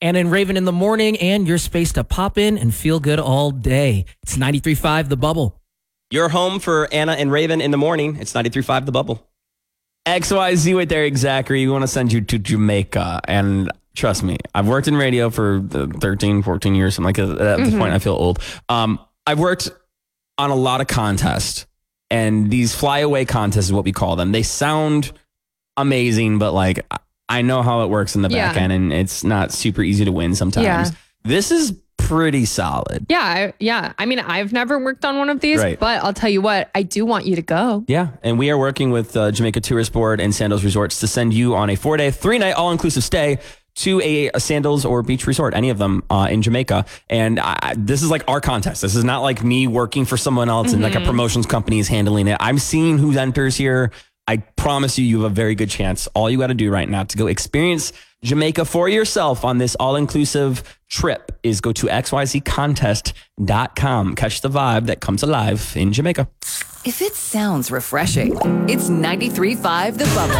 Anna and Raven in the morning, and your space to pop in and feel good all day. It's 93.5 The Bubble. Your home for Anna and Raven in the morning. It's 93.5 The Bubble. XYZ with Derek Zachary. We want to send you to Jamaica. And trust me, I've worked in radio for 13, 14 years. Something like that. At this point, I feel old. I've worked on a lot of contests. And these flyaway contests is what we call them. They sound amazing, but like I know how it works in the back end, and it's not super easy to win sometimes. Yeah. This is pretty solid. Yeah. I mean, I've never worked on one of these, but I'll tell you what, I do want you to go. Yeah. And we are working with Jamaica Tourist Board and Sandals Resorts to send you on a 4-day, 3-night all-inclusive stay to a Sandals or beach resort, any of them in Jamaica. And this is like our contest. This is not like me working for someone else and like a promotions company is handling it. I'm seeing who enters here. I promise you, you have a very good chance. All you got to do right now to go experience Jamaica for yourself on this all-inclusive trip is go to xyzcontest.com. Catch the vibe that comes alive in Jamaica. If it sounds refreshing, it's 93.5 The Bubble.